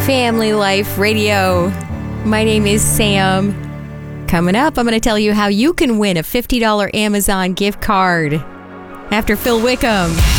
Family Life Radio. My name is Sam. Coming up, I'm going to tell you how you can win a $50 Amazon gift card after Phil Wickham.